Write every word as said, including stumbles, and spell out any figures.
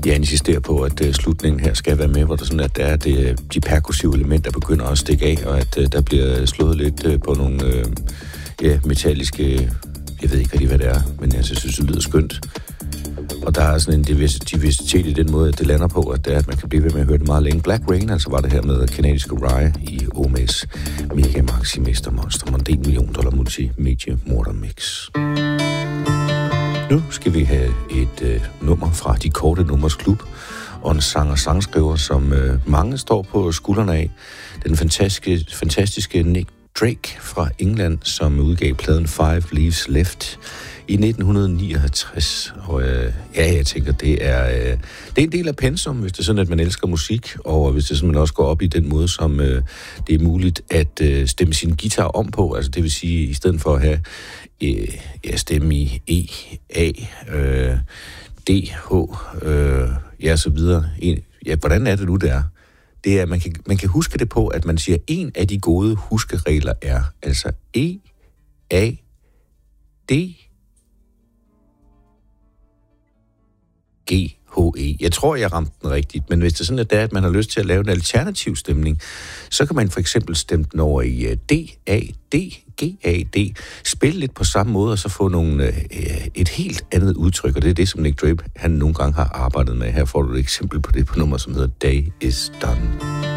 Jeg insisterer på, at uh, slutningen her skal være med, hvor der sådan, at der er det, de perkussive elementer begynder at stikke af, og at uh, der bliver slået lidt uh, på nogle uh, ja, metalliske, jeg ved ikke rigtig, hvad det er, men jeg synes, det lyder skønt. Og der er sådan en diversitet i den måde, at det lander på, at, det er, at man kan blive ved med at høre det meget længe. Black Rain, altså var det her med kanadiske Rye i O M A's Mega Maxi Mester Monster Mondé million dollar multimedie morder mix. Nu skal vi have et øh, nummer fra De Korte Nummers Klub, og en sang og sangskriver, som øh, mange står på skuldrene af. Den fantastiske, fantastiske Nick Drake fra England, som udgav pladen Five Leaves Left i nitten nioghalvtreds. Og øh, ja, jeg tænker, det er, øh, det er en del af pensum, hvis det er sådan, at man elsker musik, og hvis det sådan, man også går op i den måde, som øh, det er muligt at øh, stemme sin guitar om på. Altså det vil sige, i stedet for at have øh, ja, stemme i E, A, øh, D, H, øh, ja, så videre. Ja, hvordan er det nu, det er? Det er, at man kan, man kan huske det på, at man siger, en af de gode huskeregler er altså E, A, D, G, H, E. Jeg tror, jeg ramte den rigtigt, men hvis det er sådan, at, det er, at man har lyst til at lave en alternativ stemning, så kan man for eksempel stemme den over i D, A, D, G, A, D, spille lidt på samme måde, og så få nogle, et helt andet udtryk, og det er det, som Nick Drake, han nogle gange har arbejdet med. Her får du et eksempel på det på nummer, som hedder Day is Done.